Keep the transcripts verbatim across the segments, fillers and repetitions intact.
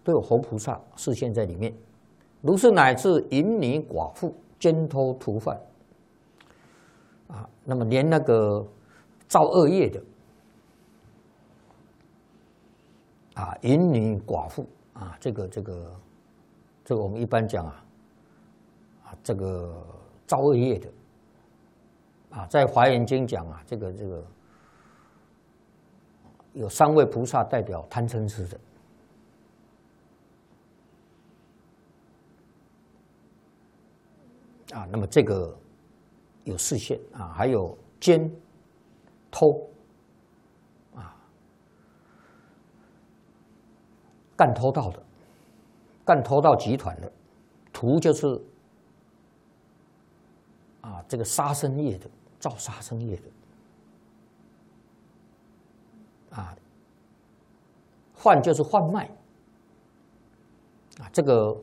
都有活菩萨示现在里面。如是乃至淫女寡妇、奸偷屠贩，啊，那么连那个造恶业的，啊，淫女寡妇啊，这个这个这个我们一般讲啊，啊，这个造恶业的，啊，在华严经讲啊，这个这个有三位菩萨代表贪嗔痴的。啊，那么这个有示现啊，还有奸、偷，啊，干偷盗的，干偷盗集团的，屠就是啊这个杀生业的，造杀生业的，啊，贩就是贩卖，啊这个。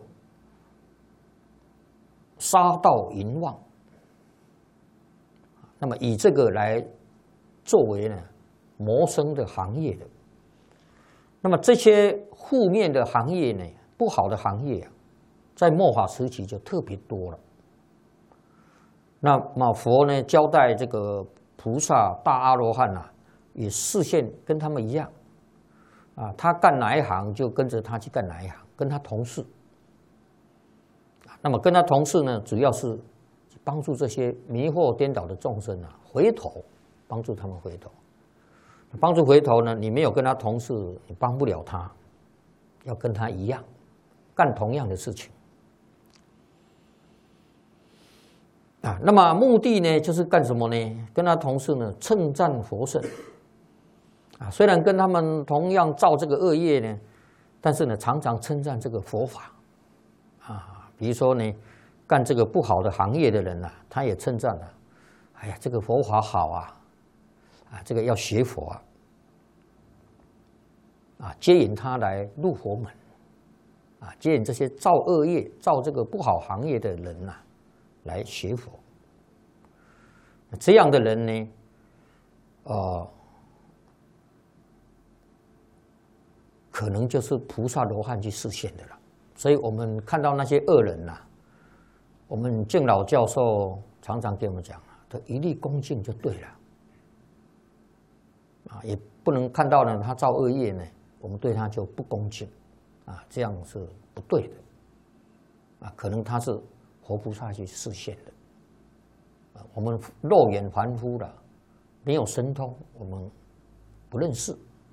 杀盗淫妄，那么以这个来作为呢谋生的行业的，那么这些负面的行业呢，不好的行业啊，在末法时期就特别多了。那么佛呢交代这个菩萨大阿罗汉啊，也示现跟他们一样，啊，他干哪一行就跟着他去干哪一行，跟他同事。那么跟他同事呢，主要是帮助这些迷惑颠倒的众生啊回头，帮助他们回头。帮助回头呢，你没有跟他同事，你帮不了他，要跟他一样，干同样的事情。啊，那么目的呢，就是干什么呢？跟他同事呢，称赞佛圣。啊，虽然跟他们同样造这个恶业呢，但是呢，常常称赞这个佛法。啊。比如说呢，干这个不好的行业的人啊，他也称赞了，哎呀，这个佛法好啊，啊，这个要学佛啊，啊，接引他来入佛门，啊，接引这些造恶业、造这个不好行业的人呐、啊，来学佛。这样的人呢，呃，可能就是菩萨罗汉去示现的了。所以我们看到那些恶人呐、啊，我们敬老教授常常跟我们讲啊，都一律恭敬就对了，啊，也不能看到呢他造恶业呢，我们对他就不恭敬，啊，这样是不对的，啊，可能他是活菩萨去示现的，啊，我们肉眼凡夫了，没有神通，我们不认识。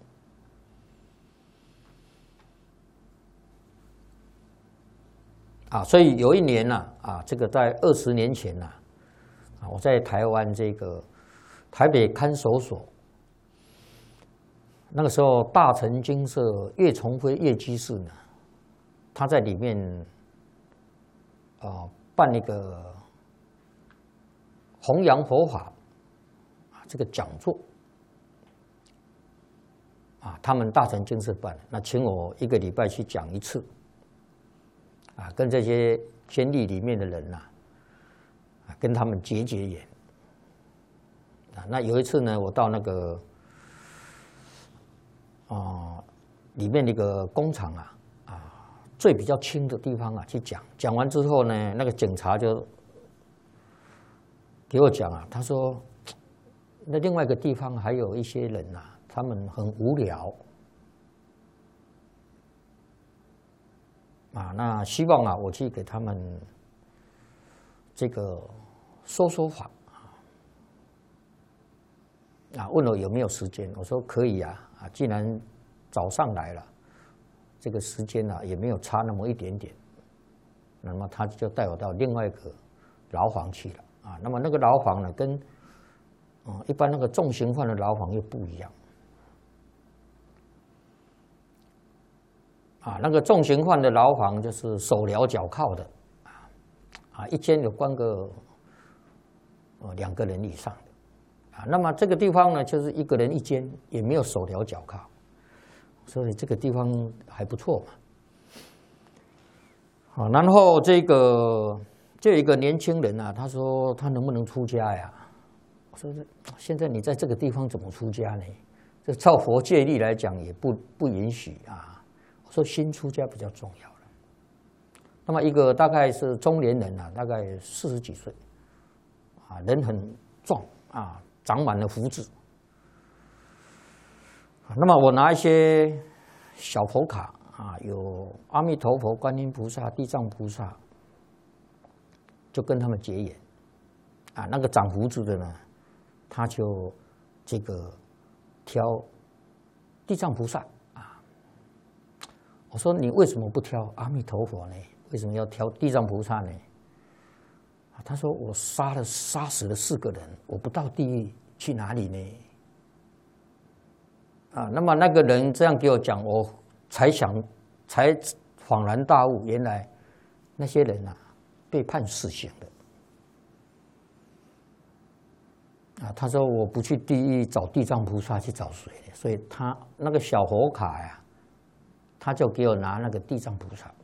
啊，所以有一年呢、啊，啊，这个在二十年前呐、啊，啊，我在台湾这个台北看守所，那个时候大成精舍叶崇辉叶居士呢，他在里面啊办一个弘扬佛法啊这个讲座，啊，他们大成精舍办，那请我一个礼拜去讲一次。啊，跟这些监狱里面的人呐、啊，啊，跟他们结结缘。啊，那有一次呢，我到那个，哦、呃，里面那个工厂啊，啊，最比较轻的地方啊，去讲。讲完之后呢，那个警察就给我讲啊，他说，那另外一个地方还有一些人呐、啊，他们很无聊。啊，那希望啊，我去给他们这个说说法啊。问我有没有时间，我说可以啊。啊，既然早上来了，这个时间啊也没有差那么一点点，那么他就带我到另外一个牢房去了啊。那么那个牢房呢，跟嗯一般那个重刑犯的牢房又不一样。啊，那个重刑犯的牢房就是手镣脚铐的，啊，啊，一间有关个呃两个人以上的，啊，那么这个地方呢，就是一个人一间，也没有手镣脚铐，所以这个地方还不错嘛。好，然后这个就有一个年轻人啊，他说他能不能出家呀？我说现在你在这个地方怎么出家呢？这照佛戒律来讲也不不允许啊。 说新出家比较重要了。那么一个大概是中年人啊，大概四十几岁，啊，人很壮啊，长满了胡子。那么我拿一些小佛卡啊，有阿弥陀佛、观音菩萨、地藏菩萨，就跟他们结缘。啊，那个长胡子的呢，他就这个挑地藏菩萨啊。我说你为什么不挑阿弥陀佛呢？为什么要挑地藏菩萨呢？他说我杀了杀死了四个人，我不到地狱去哪里呢？啊，那么那个人这样给我讲，我才想才恍然大悟，原来那些人啊被判死刑的。啊，他说我不去地狱找地藏菩萨，去找谁？所以他那个小佛卡呀，他就给我拿那个地藏菩萨。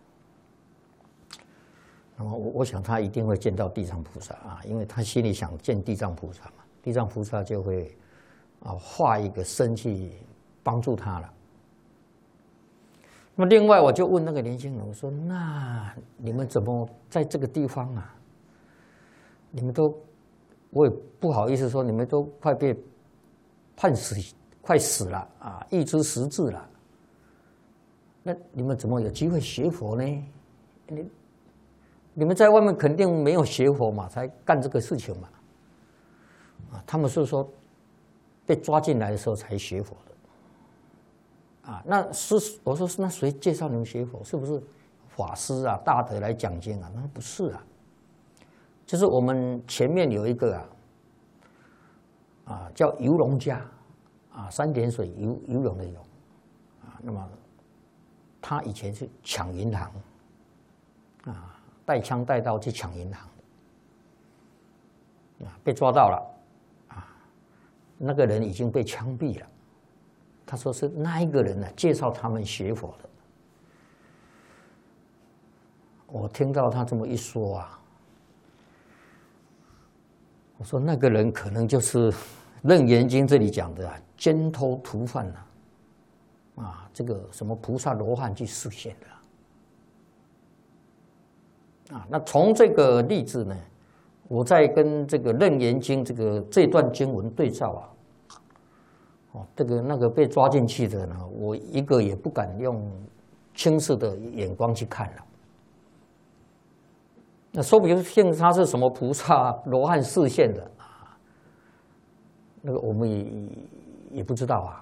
那么我我想他一定会见到地藏菩萨啊，因为他心里想见地藏菩萨嘛，地藏菩萨就会啊化一个身去帮助他了。那么另外我就问那个年轻人，我说：那你们怎么在这个地方啊？你们都，我也不好意思说，你们都快被判死，快死了啊，预知时至了。那你们怎么有机会学佛呢？你你们在外面肯定没有学佛嘛，才干这个事情嘛。啊，他们是说被抓进来的时候才学佛的。啊，那是我说那谁介绍你们学佛？是不是法师啊、大德来讲经啊？那不是啊，就是我们前面有一个啊，啊叫游龙家，啊三点水游游泳的泳，啊，那么他以前是抢银行，啊。带枪带刀去抢银行的，啊，被抓到了，啊，那个人已经被枪毙了。他说是那一个人呢介绍他们学佛的。我听到他这么一说啊，我说那个人可能就是《楞严经》这里讲的啊，奸偷屠犯呐，啊，这个什么菩萨罗汉去示现的。啊，那从这个例子呢，我在跟这个《楞严经》这个这段经文对照啊，哦，这个那个被抓进去的呢，我一个也不敢用轻视的眼光去看了。那说不定他是什么菩萨罗汉示现的啊，那个我们也也不知道啊。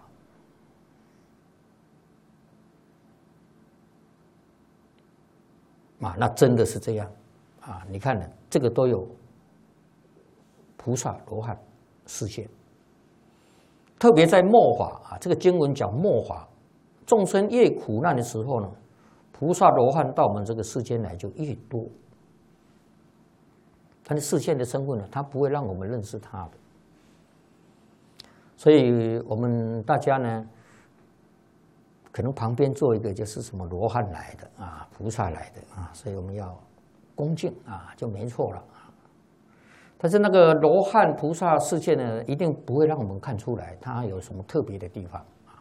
啊，那真的是这样啊！你看呢，这个都有菩萨罗汉示现，特别在末法啊，这个经文讲末法，众生越苦难的时候呢，菩萨罗汉到我们这个世间来就越多。他的示现的身份呢，他不会让我们认识他的，所以我们大家呢。可能旁边做一个就是什么罗汉来的啊，菩萨来的啊，所以我们要恭敬啊，就没错了啊。但是那个罗汉菩萨示现呢，一定不会让我们看出来它有什么特别的地方啊。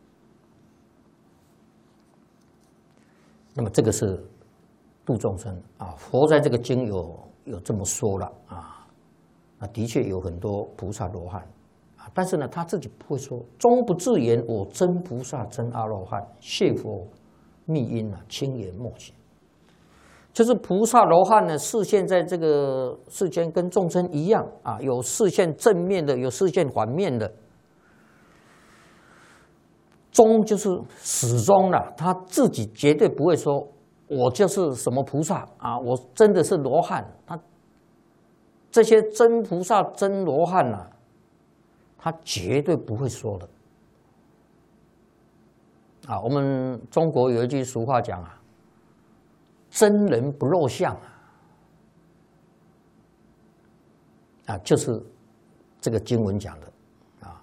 那么这个是度众生啊，佛在这个经有有这么说了啊，那的确有很多菩萨罗汉。但是呢，他自己不会说，终不自言我真菩萨真阿罗汉，谢佛密因啊，轻言莫行。就是菩萨罗汉呢，示现在这个世间跟众生一样啊，有示现正面的，有示现反面的。终就是始终了，他自己绝对不会说，我就是什么菩萨啊，我真的是罗汉。他这些真菩萨真罗汉啊。他绝对不会说的啊！我们中国有一句俗话讲啊，“真人不露相”啊，啊，就是这个经文讲的啊，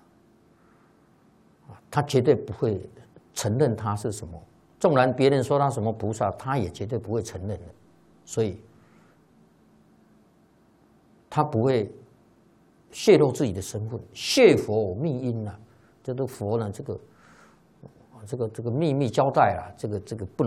他绝对不会承认他是什么，纵然别人说他什么菩萨，他也绝对不会承认的，所以他不会。泄露自己的身份，谢佛密因啊，这个佛呢，这个这个这个秘密交代啊，这个这个不能。